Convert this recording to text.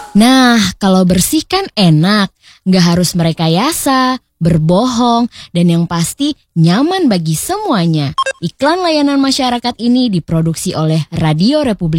Nah, kalau bersih kan enak, nggak harus merekayasa, berbohong, dan yang pasti nyaman bagi semuanya. Iklan layanan masyarakat ini diproduksi oleh Radio Republik